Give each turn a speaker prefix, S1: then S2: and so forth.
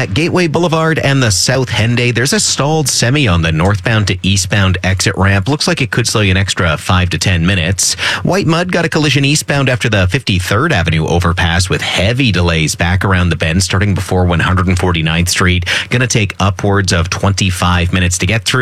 S1: At Gateway Boulevard and the South Henday, there's a stalled semi on the northbound to eastbound exit ramp. Looks like it could slow you an extra 5 to 10 minutes. White Mud got a collision eastbound after the 53rd Avenue overpass with heavy delays back around the bend starting before 149th Street. Going to take upwards of 25 minutes to get through.